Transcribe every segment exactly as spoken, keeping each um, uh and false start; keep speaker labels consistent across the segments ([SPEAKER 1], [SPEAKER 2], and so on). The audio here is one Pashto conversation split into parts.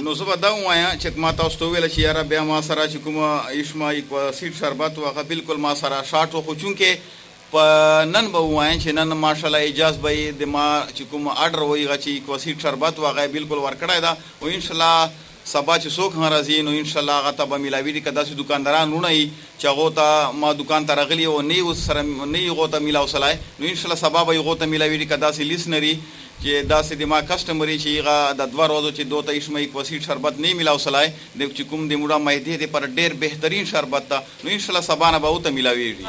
[SPEAKER 1] نو زه به دا ووایم چې ما تاسو ته وویله چې یاره بیا ما سره چې کومه ایشما ایکواسیډ شربت و هغه بلکل ما سره شاټ و، خو چونکې په نن به ووایم چې نن ماشاءالله اجاز به یې د ما چې کوم اډر وایي هغه چې ایکواسیډ شربت و هغه یې بلکل ورکړی ده، او انشاءالله سبا چې څوک هم راځي نو انشاءالله هغه ته به میلاوېږي. که داسې دکانداران وروڼه وي چې هغو ته ما دکان ته راغلي او نه یې سره نه یې هغو ته میلاو سلی، نو انشاءالله سبا به یې هغو ته میلاوېږي. که داسې لیسنري چې داسې د ما کسټمري چې هغه د دوه ورځو چې دو ته ایشما ایکواسیډ شربت نه میلاو سلی د چې کوم د موړه معدې دپاره ډېر بهترین شربت ده، نو انشاءالله سبا نه به ورته میلاوېږي.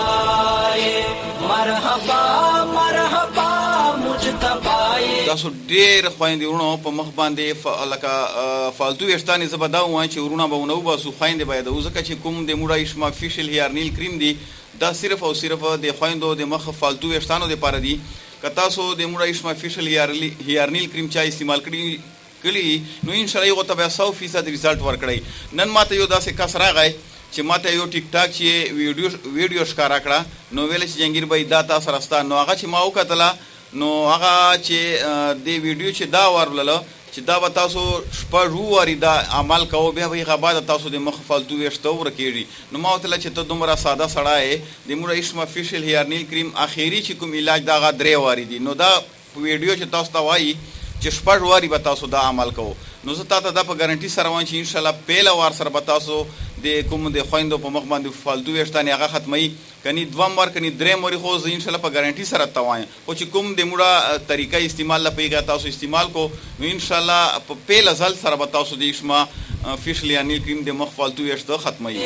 [SPEAKER 1] تاسو ډېر خویندې وروڼو په مخ باندې لکه فالتو ویښتان یې زه به دا ووایم چې وروڼه به ونه وباسو، خویندې به یادوو، ځکه چې کوم د موړه ایشما فیشل هیار نیل کریم دی دا صرف او صرف د خویندو د مخ فالتو ویښتانو دپاره دي. که تاسو د موړه ایشما فیشل هیار نیل کریم چا استعمال کړي کړي نو انشاءالله هغو ته بیا سو فیصد ریزلټ ورکړئ. نن ماته یو داسې کس راغی چې ماته یو ټیک ټاک چې ویډیو ویډیو ښکاره کړه، نو ویله چې جهانګیر بھائی دا تا سره ستا، نو هغه چې ما وکتله نو هغه چې د ویډیو چې دا ورلله چې دا به تاسو شپږ وواري دا عمل کوو بیا به هغه بعد تاسو د مخ فالتو ویښته ورکېږي. نو ما ورته ویله چې ته دومره ساده سړی یې، د موړه ایشما فیشل هیار نیل کریم اخري چې کوم علاج دا هغه درې واري دي، نو دا ویډیو چې تاسو ته وایي چې شپږ واري به تاسو دا عمل کوو، نو زه تا ته دا په ګارنټي سره وایم چې انشاءالله پیله وار سره به تاسو د کوم د خویندو په مخ باندې فالتو ویښتان هغه ختموي، کني دوم وار کني درېم واري، خو زه انشاءالله په ګارنټي سره ته وایم. خو چې کوم د موړه طریقه استعمال لپاره تاسو استعمال کو نو انشاءالله په پیله ځل سره به تاسو د ایشما فیشل هیار نیل کریم د مخ فالتو ویښته ختموي.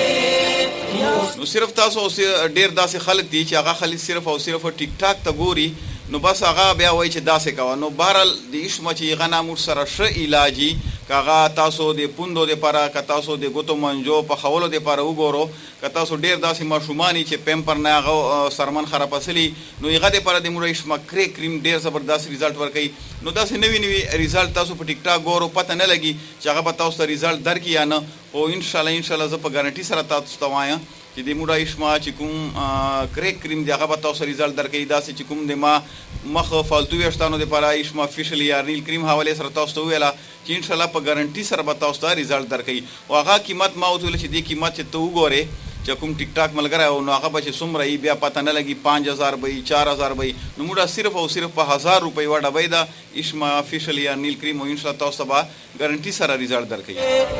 [SPEAKER 1] نو صرف تاسو ډېر داسې خلک دي چې هغه خلک صرف او صرف ټیک ټاک ته ګوري، نو بس هغه بیا وایي چې داسې کوه. نو بهرحال د ایشما چې هغه نامور سره ښه علاج وي، که هغه تاسو د پوندو دپاره، که تاسو د ګوتو منجو پخولو دپاره وګورو، که تاسو ډېر داسې ماشومان چې پیمپر نه هغه سرمن خرپسلي، نو هغه دپاره د موړه ایشما کرې کریم ډېر زبردست ریزلټ ورکوي. نو داسې نوي نوي ریزلټ تاسو په ټیک ټاک ګورو، پته نه لګي چې هغه به تاسو ته ریزلټ درکړي یا نه، خو انشاءالله انشاءالله زه په ګارنټي سره تاسو ته وایم چې د موړه ایشما چې کوم کرېک کریم دی هغه به تاسو ریزلټ درکوي. داسې چې کوم د ما مخ فالتو ویښتانو دپاره ایشما فیشل هیار نیل کریم حوالې سره تاسو ته وویله چې انشاءالله په ګارنټي سره به تاسو ته ریزلټ درکوي. او هغه قیمت ما ورته ویله چې دې قیمت چې ته وګورې چې کوم ټیک ټاک ملګری او نو هغه به چې څومره وي بیا پته نه لګي پانچ هزار به وي چار هزار به وي، نو موږ صرف او صرف په هزار روپۍ یوه ډبۍ ده ایشما فیشل هیار نیل کریم، او انشاءالله تاسو ته به ګارنټي سره ریزلټ درکوي.